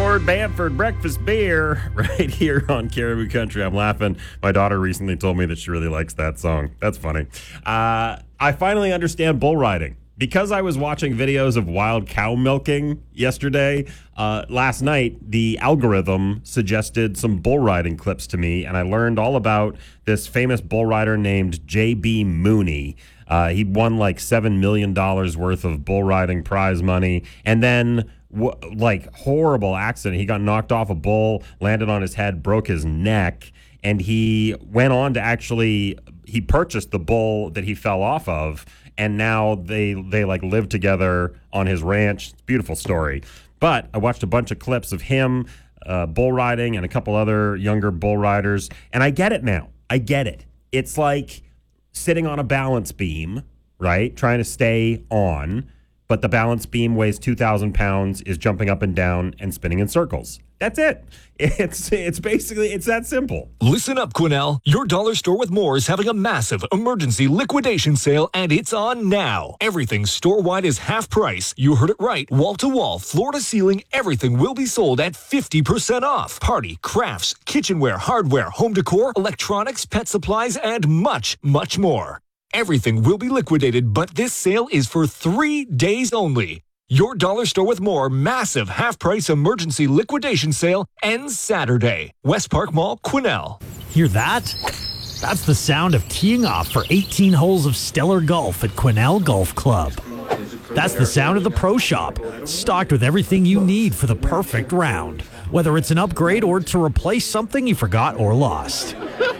Lord Bamford breakfast beer right here on Caribou Country. I'm laughing. My daughter recently told me that she really likes that song. That's funny. I finally understand bull riding. Because I was watching videos of wild cow milking yesterday, last night, the algorithm suggested some bull riding clips to me, and I learned all about this famous bull rider named J.B. Mooney. He won like $7 million worth of bull riding prize money, and then horrible accident. He got knocked off a bull, landed on his head, broke his neck, and he went on to he purchased the bull that he fell off of, and now they live together on his ranch. It's a beautiful story. But I watched a bunch of clips of him bull riding and a couple other younger bull riders, and I get it now. I get it. It's like sitting on a balance beam, right? Trying to stay on, but the balance beam weighs 2,000 pounds, is jumping up and down and spinning in circles. That's it. It's basically, it's that simple. Listen up, Quinnell. Your dollar store with more is having a massive emergency liquidation sale, and it's on now. Everything store-wide is half price. You heard it right. Wall-to-wall, floor-to-ceiling, everything will be sold at 50% off. Party, crafts, kitchenware, hardware, home decor, electronics, pet supplies, and much, much more. Everything will be liquidated, but this sale is for 3 days only. Your dollar store with more massive half-price emergency liquidation sale ends Saturday. West Park Mall, Quinnell. Hear that? That's the sound of teeing off for 18 holes of stellar golf at Quinnell Golf Club. That's the sound of the Pro Shop, stocked with everything you need for the perfect round, whether it's an upgrade or to replace something you forgot or lost.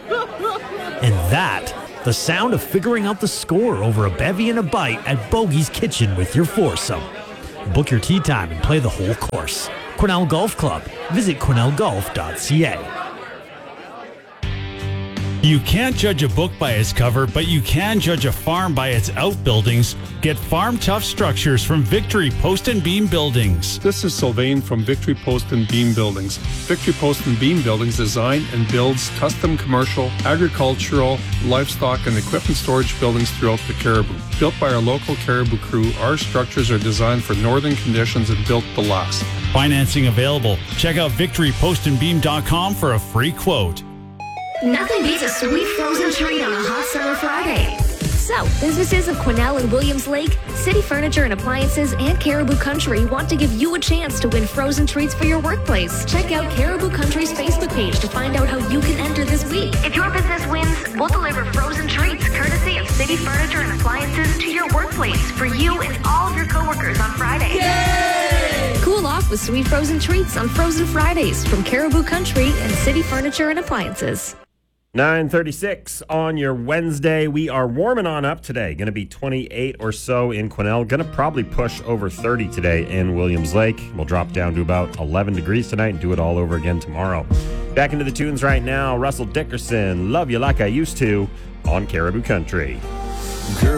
And that, the sound of figuring out the score over a bevy and a bite at Bogey's Kitchen with your foursome. Book your tee time and play the whole course. Quinnell Golf Club. Visit quinnellgolf.ca. You can't judge a book by its cover, but you can judge a farm by its outbuildings. Get Farm Tough Structures from Victory Post and Beam Buildings. This is Sylvain from Victory Post and Beam Buildings. Victory Post and Beam Buildings design and builds custom commercial, agricultural, livestock, and equipment storage buildings throughout the Caribou. Built by our local Caribou crew, our structures are designed for northern conditions and built to last. Financing available. Check out victorypostandbeam.com for a free quote. Nothing beats a sweet frozen treat on a hot summer Friday. So, businesses of Quinnell and Williams Lake, City Furniture and Appliances, and Caribou Country want to give you a chance to win frozen treats for your workplace. Check out Caribou Country's Facebook page to find out how you can enter this week. If your business wins, we'll deliver frozen treats courtesy of City Furniture and Appliances to your workplace for you and all of your coworkers on Friday. Yay! Cool off with sweet frozen treats on Frozen Fridays from Caribou Country and City Furniture and Appliances. 9:36 on your Wednesday. We are warming on up today. Going to be 28 or so in Quinnell. Going to probably push over 30 today in Williams Lake. We'll drop down to about 11 degrees tonight and do it all over again tomorrow. Back into the tunes right now. Russell Dickerson, Love You Like I Used To on Caribou Country.